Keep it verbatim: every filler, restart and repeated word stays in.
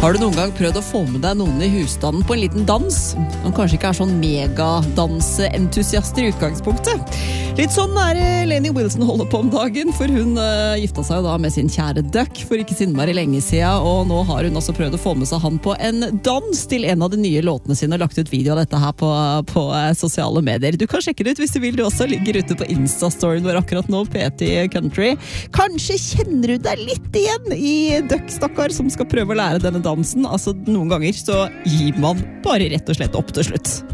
Har du noen gang prøvd å få med deg noen i husstanden på en liten dans? Som kanskje ikke er sånn megadansentusiaster i utgangspunktet. Litt sånn er Lainey Wilson holder på om dagen, for hun uh, gifta seg jo da med sin kjære Duck for ikke sinnmari lenge siden, og nå har hun også prøvd å få med seg han på en dans til en av de nye låtene sine, og lagt ut video av dette her på, på uh, sosiale medier. Du kan sjekke det ut hvis du vil, det også ligger ute på Insta-storyen vår akkurat nå, P T Country. Kanskje kjenner du deg litt igjen i Duck, stakkar, som skal prøve å lære denne dansen. Altså, noen ganger så gir man bare rett og slett opp til slutt.